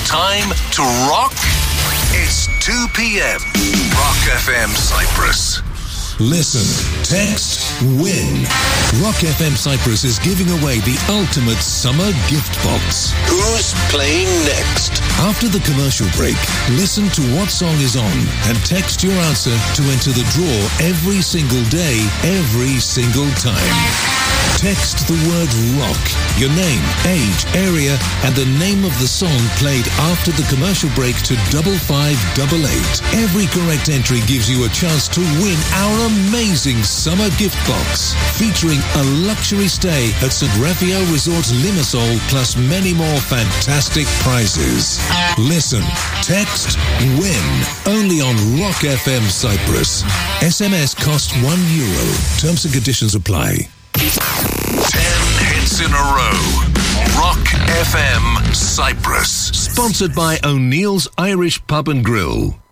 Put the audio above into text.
Time to rock? It's 2 p.m. Rock FM Cyprus. Listen, text, win. Rock FM Cyprus is giving away the ultimate summer gift box. Who's playing next? After the commercial break, listen to what song is on and text your answer to enter the draw every single day, every single time. Text the word rock, your name, age, area, and the name of the song played after the commercial break to 5588. Every correct entry gives you a chance to win our amazing summer gift box, featuring a luxury stay at St. Raphael Resorts Limassol, plus many more fantastic prizes. Listen, text, win, only on Rock FM Cyprus. SMS cost €1. Terms and conditions apply. 10 hits in a row. Rock FM Cyprus. Sponsored by O'Neill's Irish Pub and Grill.